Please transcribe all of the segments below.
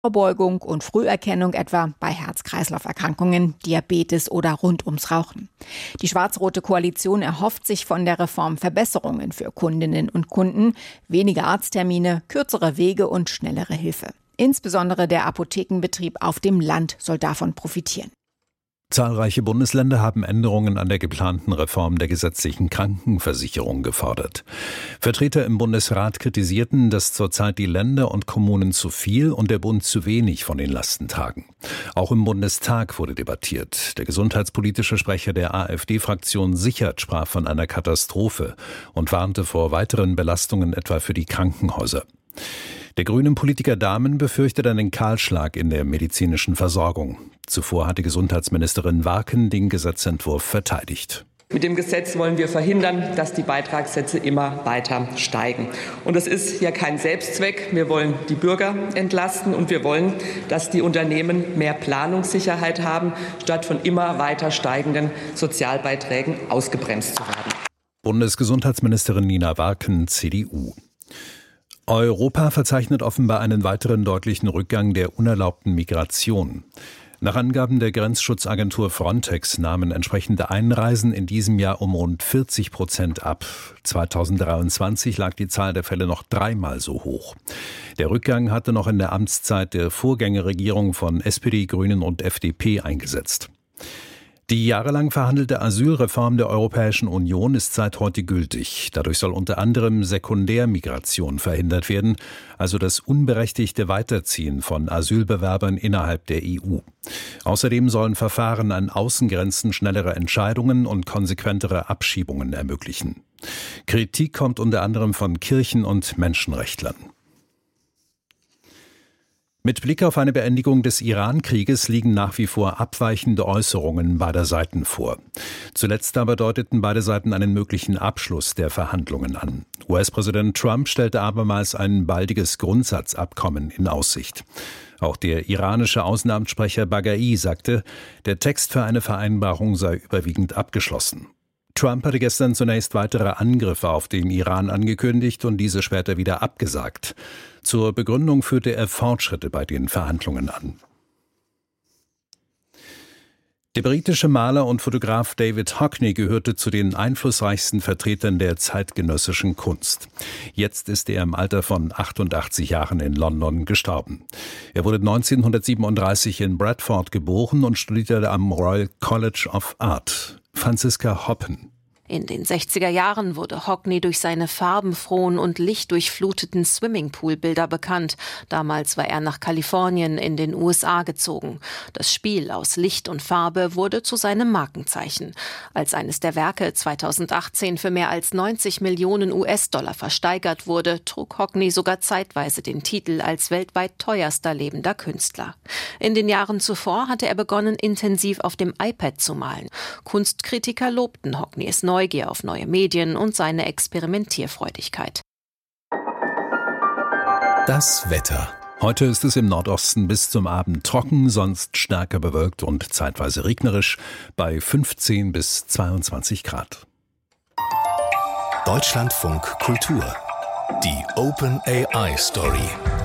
Vorbeugung und Früherkennung etwa bei Herz-Kreislauf-Erkrankungen, Diabetes oder rund ums Rauchen. Die schwarz-rote Koalition erhofft sich von der Reform Verbesserungen für Kundinnen und Kunden, weniger Arzttermine, kürzere Wege und schnellere Hilfe. Insbesondere der Apothekenbetrieb auf dem Land soll davon profitieren. Zahlreiche Bundesländer haben Änderungen an der geplanten Reform der gesetzlichen Krankenversicherung gefordert. Vertreter im Bundesrat kritisierten, dass zurzeit die Länder und Kommunen zu viel und der Bund zu wenig von den Lasten tragen. Auch im Bundestag wurde debattiert. Der gesundheitspolitische Sprecher der AfD-Fraktion Sichert sprach von einer Katastrophe und warnte vor weiteren Belastungen etwa für die Krankenhäuser. Der grünen Politiker Dahmen befürchtet einen Kahlschlag in der medizinischen Versorgung. Zuvor hatte Gesundheitsministerin Warken den Gesetzentwurf verteidigt. Mit dem Gesetz wollen wir verhindern, dass die Beitragssätze immer weiter steigen. Und es ist ja kein Selbstzweck. Wir wollen die Bürger entlasten und wir wollen, dass die Unternehmen mehr Planungssicherheit haben, statt von immer weiter steigenden Sozialbeiträgen ausgebremst zu werden. Bundesgesundheitsministerin Nina Warken, CDU. Europa verzeichnet offenbar einen weiteren deutlichen Rückgang der unerlaubten Migration. Nach Angaben der Grenzschutzagentur Frontex nahmen entsprechende Einreisen in diesem Jahr um rund 40% ab. 2023 lag die Zahl der Fälle noch dreimal so hoch. Der Rückgang hatte noch in der Amtszeit der Vorgängerregierung von SPD, Grünen und FDP eingesetzt. Die jahrelang verhandelte Asylreform der Europäischen Union ist seit heute gültig. Dadurch soll unter anderem Sekundärmigration verhindert werden, also das unberechtigte Weiterziehen von Asylbewerbern innerhalb der EU. Außerdem sollen Verfahren an Außengrenzen schnellere Entscheidungen und konsequentere Abschiebungen ermöglichen. Kritik kommt unter anderem von Kirchen- und Menschenrechtlern. Mit Blick auf eine Beendigung des Iran-Krieges liegen nach wie vor abweichende Äußerungen beider Seiten vor. Zuletzt aber deuteten beide Seiten einen möglichen Abschluss der Verhandlungen an. US-Präsident Trump stellte abermals ein baldiges Grundsatzabkommen in Aussicht. Auch der iranische Außenamtssprecher Baghai sagte, der Text für eine Vereinbarung sei überwiegend abgeschlossen. Trump hatte gestern zunächst weitere Angriffe auf den Iran angekündigt und diese später wieder abgesagt. Zur Begründung führte er Fortschritte bei den Verhandlungen an. Der britische Maler und Fotograf David Hockney gehörte zu den einflussreichsten Vertretern der zeitgenössischen Kunst. Jetzt ist er im Alter von 88 Jahren in London gestorben. Er wurde 1937 in Bradford geboren und studierte am Royal College of Art. Franziska Hoppen. In den 60er Jahren wurde Hockney durch seine farbenfrohen und lichtdurchfluteten Swimmingpool-Bilder bekannt. Damals war er nach Kalifornien in den USA gezogen. Das Spiel aus Licht und Farbe wurde zu seinem Markenzeichen. Als eines der Werke 2018 für mehr als 90 Millionen US-Dollar versteigert wurde, trug Hockney sogar zeitweise den Titel als weltweit teuerster lebender Künstler. In den Jahren zuvor hatte er begonnen, intensiv auf dem iPad zu malen. Kunstkritiker lobten Hockneys Neugier auf neue Medien und seine Experimentierfreudigkeit. Das Wetter. Heute ist es im Nordosten bis zum Abend trocken, sonst stärker bewölkt und zeitweise regnerisch bei 15 bis 22 Grad. Deutschlandfunk Kultur. Die OpenAI Story.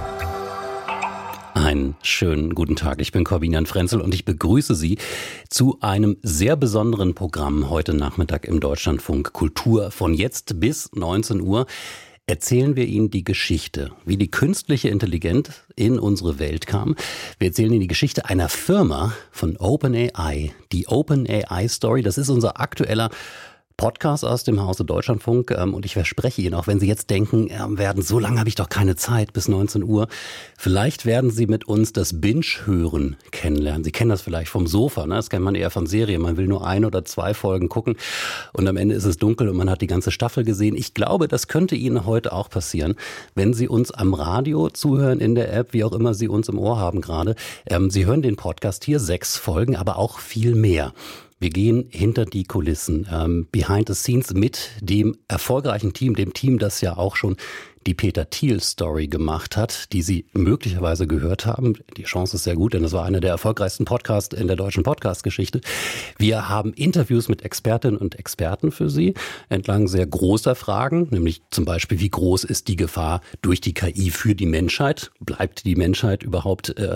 Einen schönen guten Tag, ich bin Corbinian Frenzel und ich begrüße Sie zu einem sehr besonderen Programm heute Nachmittag im Deutschlandfunk Kultur. Von jetzt bis 19 Uhr erzählen wir Ihnen die Geschichte, wie die künstliche Intelligenz in unsere Welt kam. Wir erzählen Ihnen die Geschichte einer Firma von OpenAI, die OpenAI Story. Das ist unser aktueller Podcast aus dem Hause Deutschlandfunk und ich verspreche Ihnen, auch wenn Sie jetzt denken so lange habe ich doch keine Zeit bis 19 Uhr, vielleicht werden Sie mit uns das Binge-Hören kennenlernen. Sie kennen das vielleicht vom Sofa, ne? Das kennt man eher von Serien. Man will nur 1 oder 2 Folgen gucken und am Ende ist es dunkel und man hat die ganze Staffel gesehen. Ich glaube, das könnte Ihnen heute auch passieren, wenn Sie uns am Radio zuhören, in der App, wie auch immer Sie uns im Ohr haben gerade. Sie hören den Podcast hier, 6 Folgen, aber auch viel mehr. Wir gehen hinter die Kulissen, behind the scenes mit dem erfolgreichen Team, dem Team, das ja auch schon die Peter Thiel-Story gemacht hat, die Sie möglicherweise gehört haben. Die Chance ist sehr gut, denn das war einer der erfolgreichsten Podcasts in der deutschen Podcast-Geschichte. Wir haben Interviews mit Expertinnen und Experten für Sie entlang sehr großer Fragen, nämlich zum Beispiel, wie groß ist die Gefahr durch die KI für die Menschheit? Bleibt die Menschheit überhaupt